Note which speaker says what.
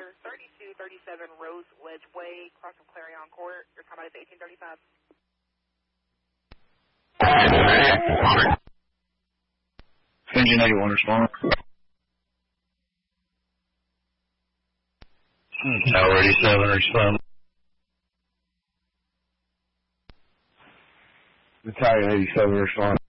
Speaker 1: Tower 3237 Rose Ledge Way, across from Clarion Court. Your time is 1835.
Speaker 2: Engine 81 respond.
Speaker 3: Tower 87 respond.
Speaker 2: Battalion 87 respond.